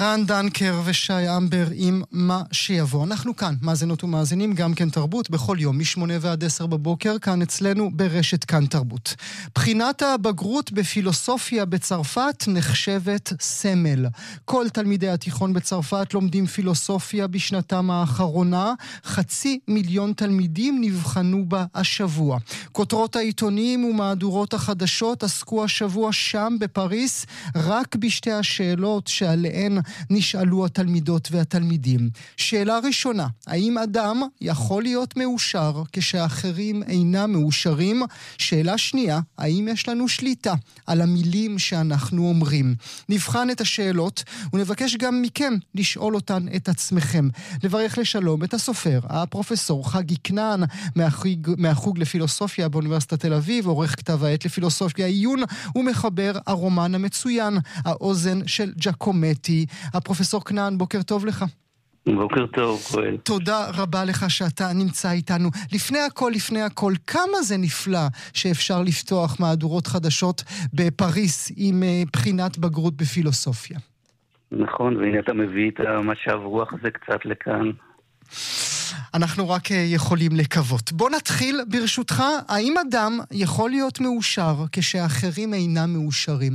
רן דנקר ושי אמבר עם מה שיבוא. אנחנו כאן, מאזינות ומאזינים, גם כן תרבות, בכל יום, מ-8 ועד 10 בבוקר, כאן אצלנו ברשת כאן תרבות. בחינת הבגרות בפילוסופיה בצרפת נחשבת סמל. כל תלמידי התיכון בצרפת לומדים פילוסופיה בשנתם האחרונה. 500,000 תלמידים נבחנו בה השבוע. כותרות העיתונים ומהדורות החדשות עסקו השבוע שם בפריס רק בשתי השאלות שעליהן נשאלו התלמידות והתלמידים. שאלה ראשונה, האם אדם יכול להיות מאושר כשאחרים אינם מאושרים? שאלה שנייה, האם יש לנו שליטה על המילים שאנחנו אומרים? נבחן את השאלות ונבקש גם מכם לשאול אותן את עצמכם. לברך לשלום את הסופר, הפרופסור חגי כנען מהחוג לפילוסופיה באוניברסיטת תל אביב, עורך כתב העת לפילוסופיה עיון ומחבר הרומן המצוין האוזן של ג'קומטי. הפרופסור כנען, בוקר טוב לך. בוקר טוב, כהן. תודה רבה לך שאתה נמצא איתנו. לפני הכל, כמה זה נפלא שאפשר לפתוח מהדורות חדשות בפריס עם בחינת בגרות בפילוסופיה. נכון, והנה אתה מביא את המשב רוח הזה קצת לכאן. אנחנו רק יכולים לקוות. בוא נתחיל ברשותך, האם אדם יכול להיות מאושר כשאחרים אינם מאושרים?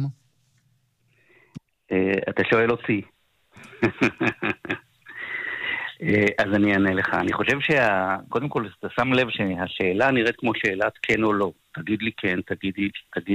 אתה שואל אותי. אז אני אענה לך. אני חושב קודם כל אתה שם לב שהשאלה נראית כמו שאלת כן או לא. תגיד לי כן, תגיד